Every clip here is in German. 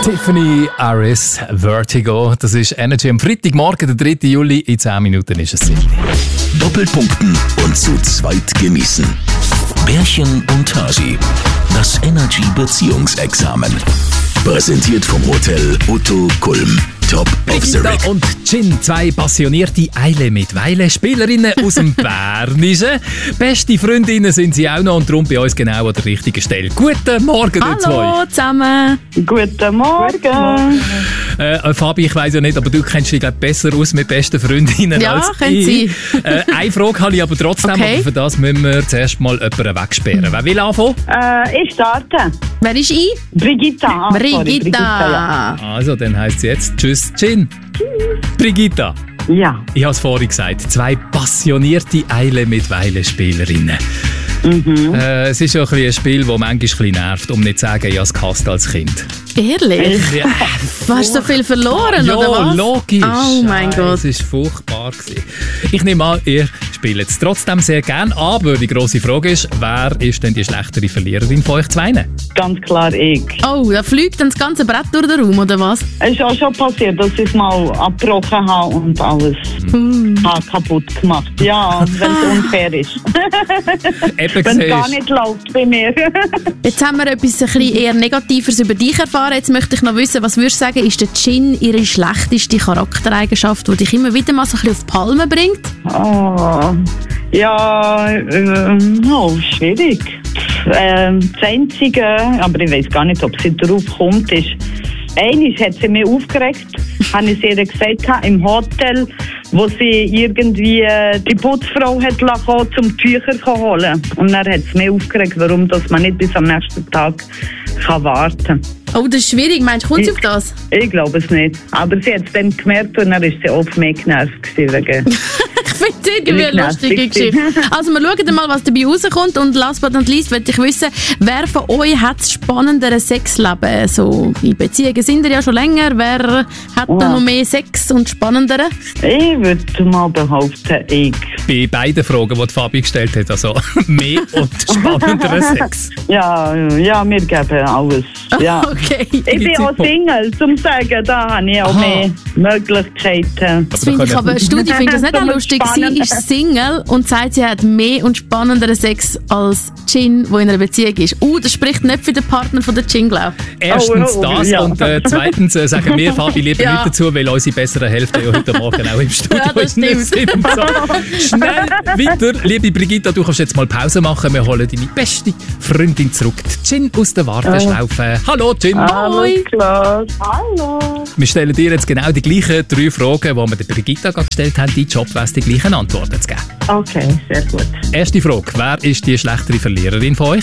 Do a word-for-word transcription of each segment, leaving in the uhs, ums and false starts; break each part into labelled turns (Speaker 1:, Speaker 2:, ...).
Speaker 1: Tiffany Harris, Vertigo. Das ist Energy am Freitagmorgen, der dritte Juli. In zehn Minuten ist es sieben.
Speaker 2: Doppelpunkten und zu zweit genießen. Bärchen und Hasi. Das Energy Beziehungsexamen. Präsentiert vom Hotel Otto Kulm. Top of the
Speaker 1: Brigitta
Speaker 2: Rig.
Speaker 1: und Gin, zwei passionierte Eile mit Weile Spielerinnen aus dem Bernischen. Beste Freundinnen sind sie auch noch und darum bei uns genau an der richtigen Stelle. Guten Morgen, ihr zwei.
Speaker 3: Hallo zusammen.
Speaker 4: Guten Morgen.
Speaker 1: Äh, Fabi, ich weiss ja nicht, aber du kennst dich glaub, besser aus mit besten Freundinnen
Speaker 3: Ja,
Speaker 1: als
Speaker 3: können
Speaker 1: ich.
Speaker 3: Sie.
Speaker 1: Äh, eine Frage habe ich aber trotzdem,
Speaker 3: Okay.
Speaker 1: aber für das müssen wir zuerst mal jemanden wegsperren. Wer will anfangen?
Speaker 4: Äh, ich starte.
Speaker 3: Wer ist ich?
Speaker 4: Brigitta. Ah, sorry,
Speaker 3: Brigitta.
Speaker 1: Also, dann heisst es jetzt Tschüss, Gin. Brigitta,
Speaker 4: Ja. ja.
Speaker 1: ich habe es vorhin gesagt, zwei passionierte Eile mit Weile Spielerinnen.
Speaker 4: Mhm.
Speaker 1: Äh, es ist ja ein, bisschen ein Spiel, das manchmal ein bisschen nervt, um nicht zu sagen, ich habe es gehasst als Kind.
Speaker 3: Ehrlich?
Speaker 1: Ja,
Speaker 3: Du hast so viel verloren,
Speaker 1: ja
Speaker 3: oder was?
Speaker 1: logisch.
Speaker 3: Oh mein
Speaker 1: Nein,
Speaker 3: Gott.
Speaker 1: Es war furchtbar gewesen. Ich nehme an, ihr spielt es trotzdem sehr gern, aber die grosse Frage ist, wer ist denn die schlechtere Verliererin von euch zwei?
Speaker 4: Ganz klar ich.
Speaker 3: Oh, da fliegt dann das ganze Brett durch den Raum, oder was?
Speaker 4: Es ist auch schon passiert, dass ich es mal abgebrochen habe und alles
Speaker 3: Hm.
Speaker 4: habe kaputt gemacht. Ja, wenn es unfair ist.
Speaker 1: Eben
Speaker 4: Wenn es gar
Speaker 1: siehst,
Speaker 4: nicht läuft bei mir.
Speaker 3: Jetzt haben wir etwas ein bisschen eher Negatives über dich erfahren. Jetzt möchte ich noch wissen, was würdest du sagen, ist der Gin ihre schlechteste Charaktereigenschaft, die dich immer wieder mal so ein bisschen auf die Palme bringt?
Speaker 4: Oh, ja, äh, oh, schwierig. Ähm, das Einzige, aber ich weiß gar nicht, ob sie darauf kommt, ist, eines hat sie mich aufgeregt, habe ich ihr gesagt, im Hotel, wo sie irgendwie äh, die Putzfrau hat lassen, zum Tücher zu holen. Und dann hat sie mich aufgeregt, warum dass man nicht bis am nächsten Tag kann warten kann.
Speaker 3: Oh, das ist schwierig. Meinst du, kommt sie auf das?
Speaker 4: Ich glaube es nicht. Aber sie hat es dann gemerkt und dann ist sie auf mich genervt gewesen. Wegen
Speaker 3: Ich finde es irgendwie eine
Speaker 4: Nicht
Speaker 3: lustige
Speaker 4: nervig.
Speaker 3: Geschichte. Also wir schauen mal, was dabei rauskommt. Und last but not least möchte ich wissen, wer von euch hat das spannendere Sexleben? So, in Beziehungen sind ihr ja schon länger. Wer hat da
Speaker 4: Ja.
Speaker 3: noch mehr Sex und spannendere?
Speaker 4: Ich würde mal behaupten, ich.
Speaker 1: bei beiden Fragen, die die Fabi gestellt hat, also mehr und spannenderen Sex.
Speaker 4: Ja, ja, wir geben alles. Ja.
Speaker 3: Okay.
Speaker 4: Ich bin auch
Speaker 1: Zeitpunkt.
Speaker 4: Single, zum sagen, da habe ich auch
Speaker 1: Aha.
Speaker 4: mehr Möglichkeiten.
Speaker 3: Das finde ich aber, Studi findet das nicht auch lustig. Sie ist Single und sagt, sie hat mehr und spannenderen Sex als Gin, der in einer Beziehung ist. Uh, das spricht nicht für den Partner von der Gin, glaube ich.
Speaker 1: Erstens
Speaker 4: Oh, oh,
Speaker 1: das
Speaker 4: ja.
Speaker 1: und äh, zweitens äh, sagen wir, Fabi, lieber
Speaker 3: Ja.
Speaker 1: nicht dazu, weil unsere bessere Hälfte ja heute Morgen auch im Studio
Speaker 3: Ja, das
Speaker 1: ist.
Speaker 3: stimmt.
Speaker 1: So, schnell weiter. Liebe Brigitta, du kannst jetzt mal Pause machen. Wir holen deine beste Freundin zurück. Die Gin aus der Warteschlaufe. Hallo, Gin.
Speaker 4: Alles klar. Hallo.
Speaker 1: Wir stellen dir jetzt genau die gleichen drei Fragen, die wir der Brigitta gerade gestellt haben. Dein Job wäre es, die gleichen Antworten zu geben.
Speaker 4: Okay, sehr gut.
Speaker 1: Erste Frage. Wer ist die schlechtere Verliererin von euch?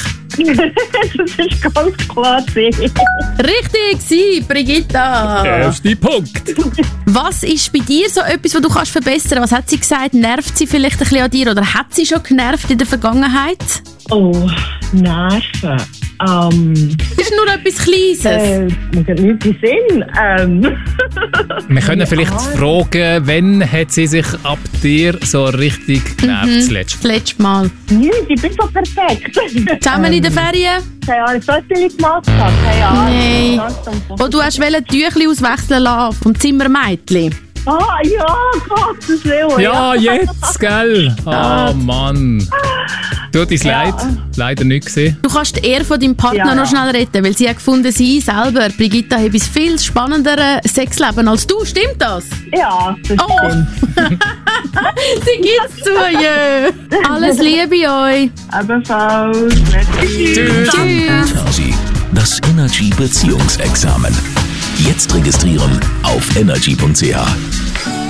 Speaker 4: Das ist ganz klar. sie.
Speaker 3: Richtig, sie, Brigitta.
Speaker 1: Erster Punkt.
Speaker 3: Was ist bei dir so etwas, was du kannst verbessern? Was hat sie gesagt? Nervt sie vielleicht ein bisschen an dir oder hat sie schon genervt in der Vergangenheit?
Speaker 5: Oh, Nerven. Ähm,
Speaker 3: Das ist nur etwas Kleines.
Speaker 5: äh, mir geht nicht in den Sinn. Ähm,
Speaker 1: Wir können vielleicht fragen, wann hat sie sich ab dir so richtig genervt zuletzt?
Speaker 3: Das letzte Mal.
Speaker 5: nie, ich bin so perfekt.
Speaker 3: Zusammen in den Ferien?
Speaker 5: Keine Ahnung, so viel ich gemacht habe. Keine Ahnung.
Speaker 3: Nein.
Speaker 5: Ganz am Anfang.
Speaker 3: Wo du hast wollen, Tüchli auswechseln lassen vom Zimmermädchen.
Speaker 5: Ah, ja, Gottes Willen.
Speaker 1: Ja, jetzt, gell? Oh Mann. Tut uns leid. Leider nicht gesehen.
Speaker 3: Du kannst die Ehre von deinem Partner
Speaker 4: Ja,
Speaker 3: noch
Speaker 4: ja.
Speaker 3: schnell retten, weil sie hat gefunden, sie selber, Brigitta, hat ein viel spannenderes Sexleben als du. Stimmt das?
Speaker 5: Ja, das
Speaker 3: Oh.
Speaker 5: stimmt.
Speaker 3: Sie gibt's zu, jö. Alles Liebe euch.
Speaker 4: Ebenfalls. Merci.
Speaker 1: Tschüss.
Speaker 3: Tschüss.
Speaker 2: Hasi. Das Energy Beziehungsexamen. Jetzt registrieren auf energy punkt c h.